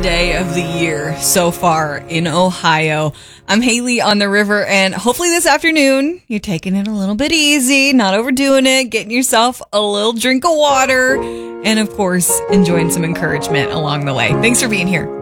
day of the year so far in Ohio. I'm Haley on the river, and hopefully this afternoon you're taking it a little bit easy, not overdoing it, getting yourself a little drink of water, and of course, enjoying some encouragement along the way. Thanks for being here.